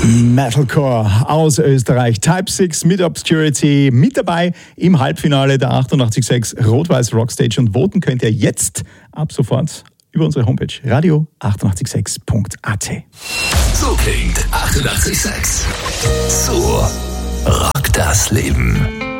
Metalcore aus Österreich. Type 6 mit Obscurity mit dabei im Halbfinale der 88.6 Rot-Weiß Rockstage. Und voten könnt ihr jetzt ab sofort über unsere Homepage radio886.at. So klingt 88.6. So rockt das Leben.